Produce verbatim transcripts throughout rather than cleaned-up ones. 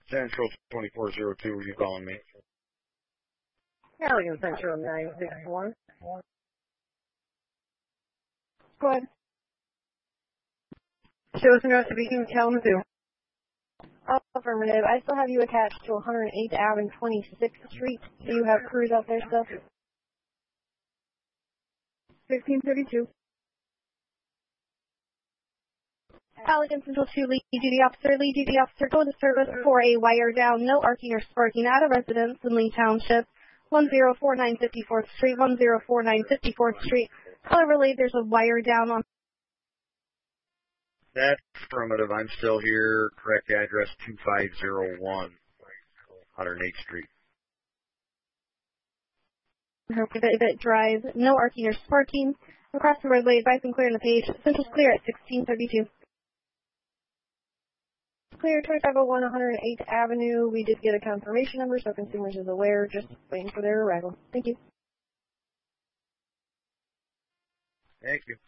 Central twenty-four zero two, were you calling me? Allegan Central nine six one. Go ahead. Show us investigation in Kalamazoo. Affirmative. I still have you attached to one oh eighth Avenue, twenty-sixth Street. Do you have crews out there still? fifteen thirty-two. Allegan Central two, lead duty officer, lead duty officer, go into service for a wire down, no arcing or sparking at a residence in Lee Township, one oh four nine fifty-fourth Street, one oh four nine fifty-fourth Street. Color relayed, there's a wire down on. That's affirmative. I'm still here. Correct address two five zero one, one oh eighth Street. That drive, no arcing or sparking. Across the roadway, advice and clear on the page. Central's clear at sixteen thirty-two. Clear twenty-five oh one, one oh eighth Avenue. We did get a confirmation number, so consumers is aware. Just waiting for their arrival. Thank you. Thank you.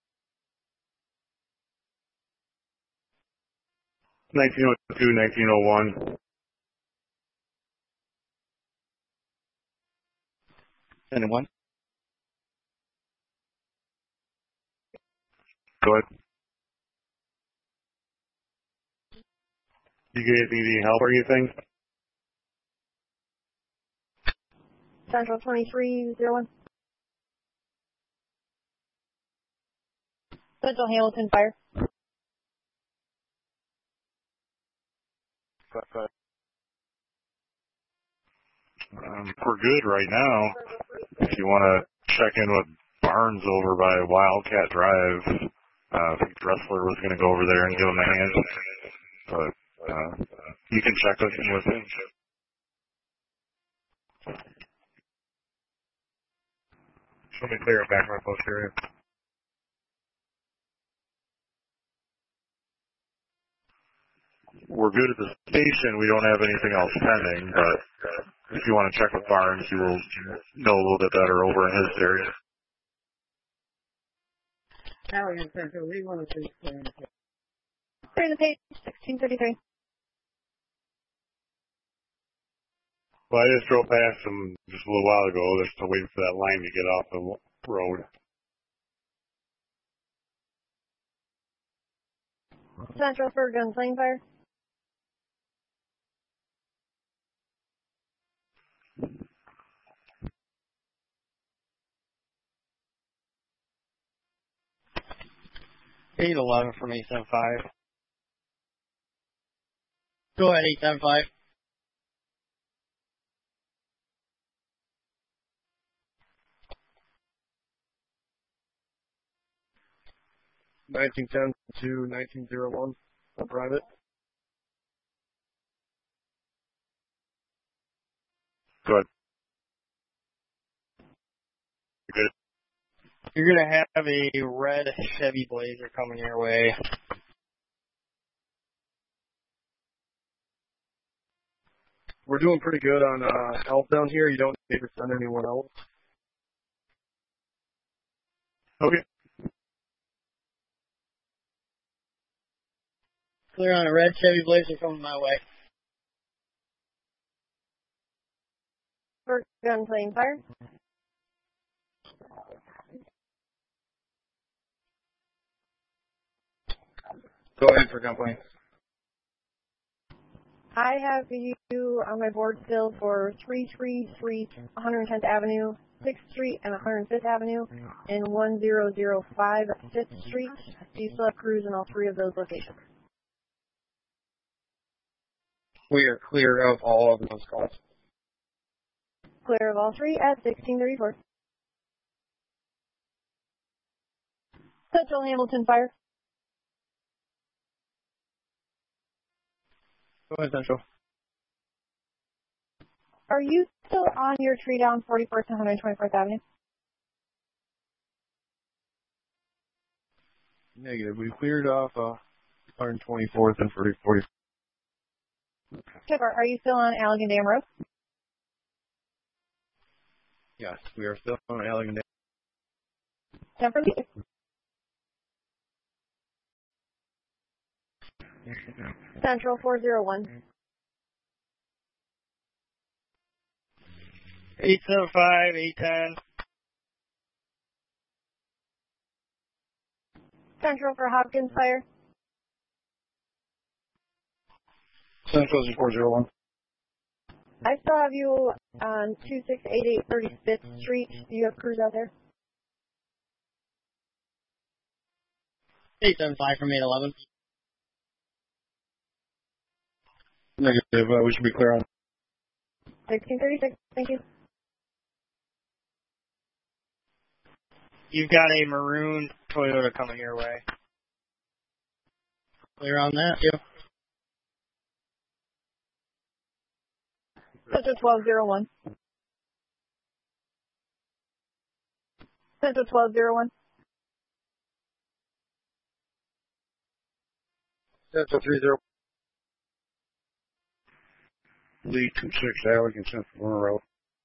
nineteen oh two, nineteen oh one. Anyone? Go ahead. You guys need any help or anything? Central twenty-three oh one. Central Hamilton Fire. Um, we're good right now. If you want to check in with Barnes over by Wildcat Drive, uh, I think Dressler was going to go over there and give him a hand, but uh, you can check with him with him. Let me clear it back my post area. We're good at the station. We don't have anything else pending, but if you want to check with Barnes, you will know a little bit better over in his area. Allegan Central, we want to see clear the page, sixteen thirty-three. Well, I just drove past them just a little while ago. They're still waiting for that line to get off the road. Central for gunplane fire. eight eleven from eight seven five. Go ahead, eight seven five. nineteen ten to nineteen oh one, a private. Good. Good. You're going to have a red Chevy Blazer coming your way. We're doing pretty good on uh, help down here. You don't need to send anyone else. Okay. Clear on a red Chevy Blazer coming my way. For gunplane fire. Go ahead for gunplane. I have you on my board still for three three three, one hundred tenth Avenue, sixth Street, and one hundred fifth Avenue, and one thousand five, fifth Street. Do you still have crews in all three of those locations? We are clear of all of those calls. Clear of all three at sixteen thirty-four. Central Hamilton Fire. Go ahead, Central. Are you still on your tree down forty-first and one hundred twenty-fourth Avenue? Negative. We cleared off uh, one hundred twenty-fourth and forty-fourth. Chipper, are you still on Allegan Dam Road? Yes, we are still on Allegan Dam. ten for lead. Central four oh one. eight seven five, eight ten. Central for Hopkins Fire. Central four zero one. I still have you on two six eight eight thirty-fifth Street. Do you have crews out there? eight seven five from eight eleven. Negative. Uh, we should be clear on. sixteen thirty-six. Thank you. You've got a maroon Toyota coming your way. Clear on that? Yeah. Central twelve zero one. Central twelve zero one. Central three zero. Lee two six Allegan Central Warner Road.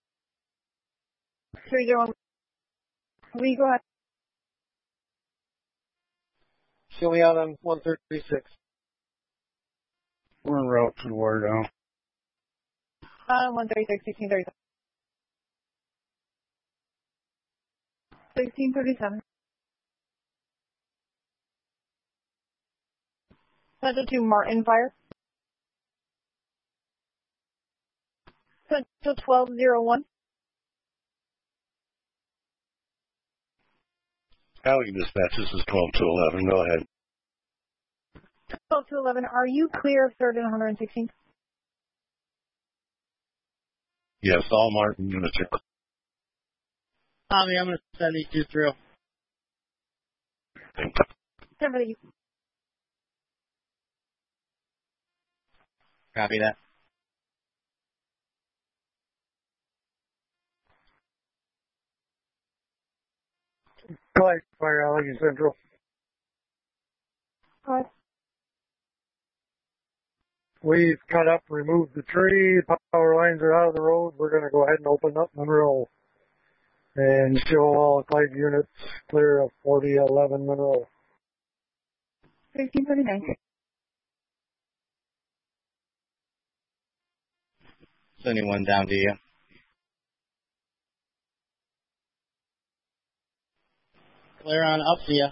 three zero one. Lee, go ahead. Show me out on one thirty-six. Warner Road to Water down. Uh, one thirty-six, sixteen thirty-seven. sixteen thirty-seven. Central two Martin Fire. Central twelve zero one. Allegan Dispatch, this is twelve to eleven. Go ahead. twelve to eleven. Are you clear of third and one sixteenth? Yes, all Martin units are clear. Tommy, I'm going to send these two through. Never that you. Copy that. Fire, Fire Allegan Central. Go ahead. We've cut up, removed the tree, power lines are out of the road. We're going to go ahead and open up Monroe and show all five units clear of forty eleven Monroe. sixteen thirty-nine. Sending one down to you. Clear on up to you.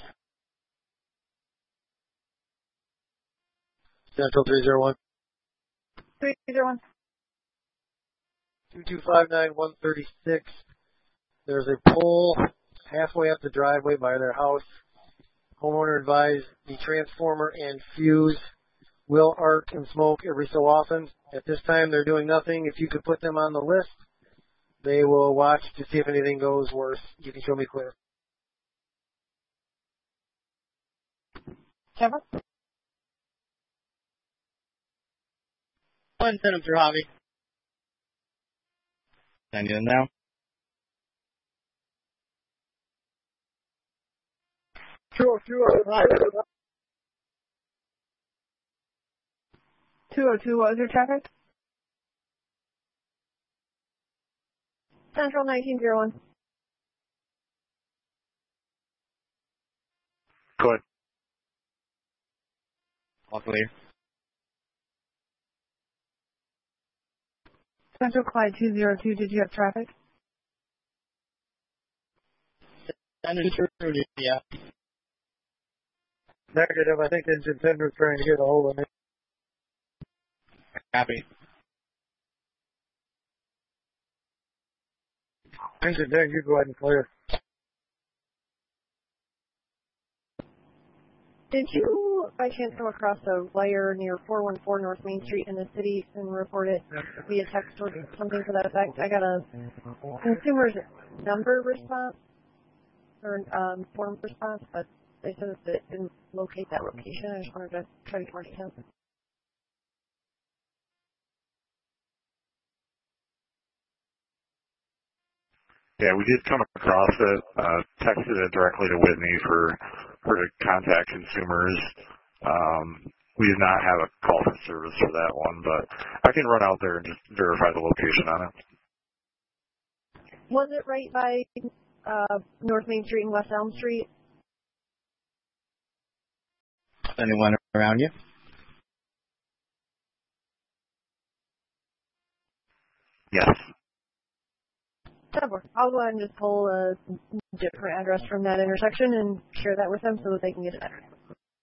Central three zero one. three zero one. two two five nine one thirty-six. There's a pole halfway up the driveway by their house. Homeowner advised the transformer and fuse will arc and smoke every so often. At this time, they're doing nothing. If you could put them on the list, they will watch to see if anything goes worse. You can show me clear. Trevor? Go ahead and send them through, Javi. Send you them now. Two oh two, two oh two, what was your traffic? Central nineteen oh one. Go ahead. All clear. Central Clyde two zero two, did you have traffic? Send it through to you. Negative. I think Engine ten was trying to get a hold of me. Copy. Engine ten, you go ahead and clear. Did you, by chance, come across a wire near four one four North Main Street in the city and report it via text or something to that effect? I got a consumer's number response, or um, form response, but they said that it didn't locate that location. I just wanted to try to get more details. Yeah, we did come across it, uh, texted it directly to Whitney for her to contact consumers. Um, we did not have a call for service for that one, but I can run out there and just verify the location on it. Was it right by uh, North Main Street and West Elm Street? Anyone around you? Yes. Sure. I'll go ahead and just pull a different address from that intersection and share that with them so that they can get it better.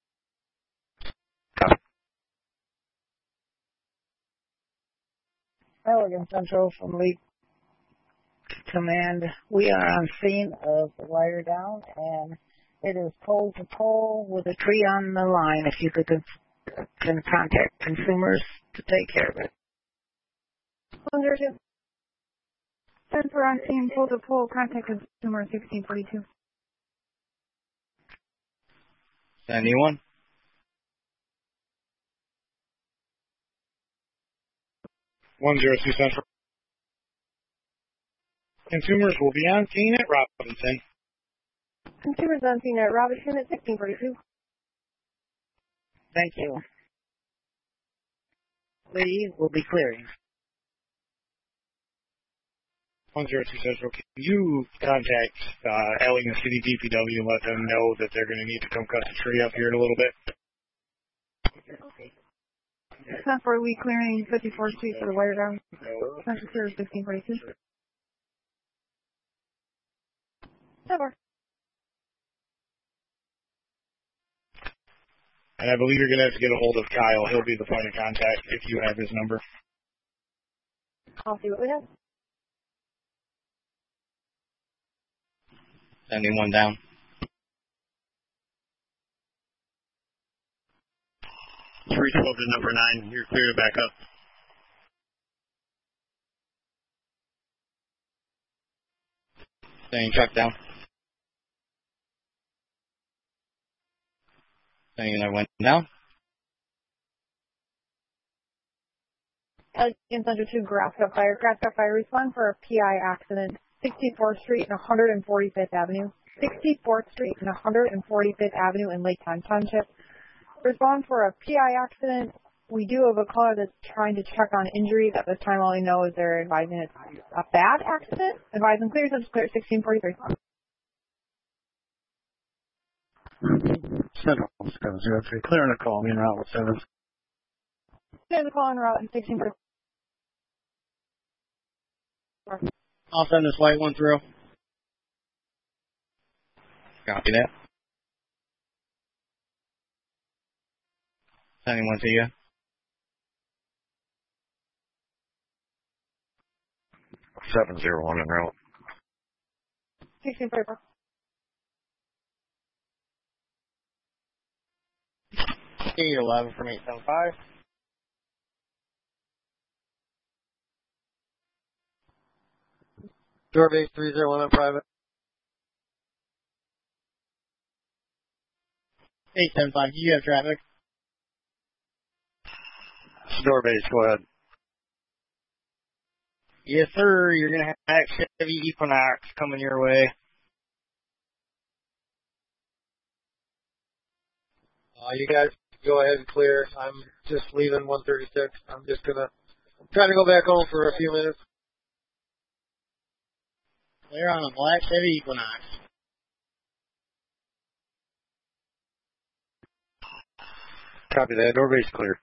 Elegant Central from Lead Command. We are on scene of the wire down, and it is pole to pole with a tree on the line. If you could con- can contact consumers to take care of it. one zero two. Since we're on scene, pole to pole, contact consumer sixteen forty-two. Anyone? one zero two Central. Consumers will be on scene at Robinson. Consumers on scene at Robinson at sixteen forty-two. Thank you. We will be clearing. one zero two Central, can you contact uh, Allegan City D P W and let them know that they're going to need to come cut the tree up here in a little bit? Okay. Ten for we clearing fifty-fourth Street for the wire down. Central Service sixteen forty-two. Ten And I believe you're going to have to get a hold of Kyle. He'll be the point of contact if you have his number. I'll see what we have. Sending one down. three twelve to number nine. You're clear to back up. Sending truck down. Sending another one down. Elegant Central two, Grasscup Fire. Grasscup Fire, respond for a P I accident. sixty-fourth Street and one hundred forty-fifth Avenue. sixty-fourth Street and one hundred forty-fifth Avenue in Lake Time Township. Respond for a P I accident. We do have a caller that's trying to check on injuries. At this time, all we know is they're advising it's a bad accident. Advising clear, since clear sixteen forty-three. Central seven zero three. Clearing a call. Me and route with seven. There's a call en route in sixteen forty-three. I'll send this white one through. Copy that. Sending one to you. seven zero one en route. sixteen forty-four. eight eleven from eight seven five. Door base three zero one on private. eight seven five, you have traffic. Door base, go ahead. Yes, sir. You're going to have Chevy Equinox coming your way. Uh, you guys go ahead and clear. I'm just leaving one thirty-six. I'm just going to try to go back home for a few minutes. Clear on a black Chevy Equinox. Copy that. Door base clear.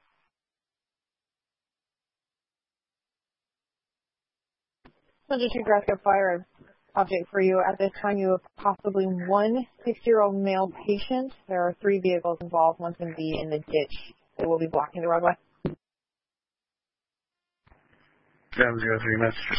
Central two, Grasscup Fire. Object for you. At this time, you have possibly one six-year-old male patient. There are three vehicles involved. One's going to be in the ditch. They will be blocking the roadway. seven zero three messages.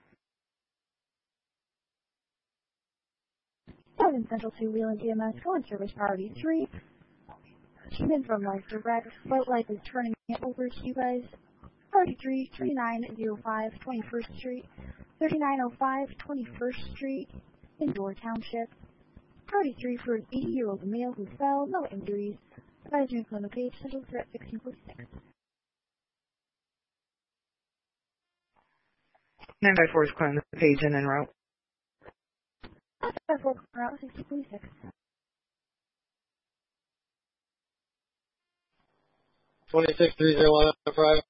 Seven Central two, Wheeling E M S. Go in service priority three. Came in from Life Direct. Float Life is turning it over to you guys. Priority three, thirty-nine oh five, twenty-first Street. thirty-nine oh five, twenty-first Street, Indoor Township. Priority three for an eighty-year-old male who fell, no injuries. Advisory on the page, Central threat sixteen forty-six. nine by four is clearing the page and en route. nine by four, route sixteen forty-six. twenty-six three zero one on private.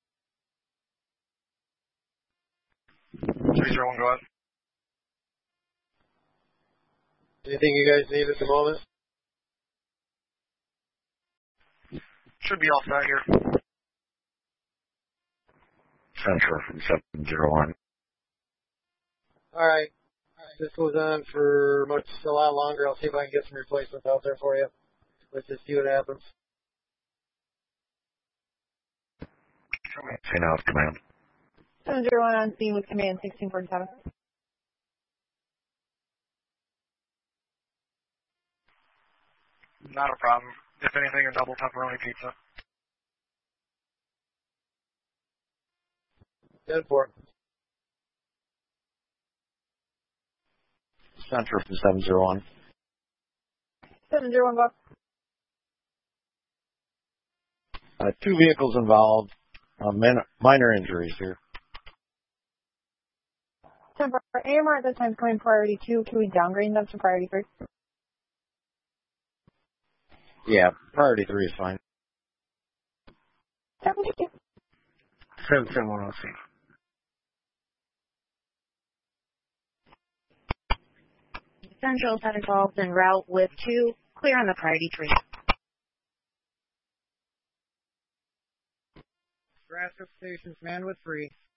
three zero one, go ahead. Anything you guys need at the moment? Should be all set here. Central from seven zero one. All right. this goes on for much a lot longer, I'll see if I can get some replacements out there for you. Let's just see what happens. Say now, command. seven zero one on scene with command sixteen forty-seven. Not a problem. If anything, a double pepperoni pizza. ten four. Central from seven zero one. seven zero one, Buck. Uh, two vehicles involved. Uh, min- minor injuries here. ten four. A M R at this time is coming priority two. Can we downgrade them to priority three? Yeah, priority three is fine. seven two. seven seven one oh C. Central set involved en route with two. Clear on the priority three. Grasshopper Stations, man with three.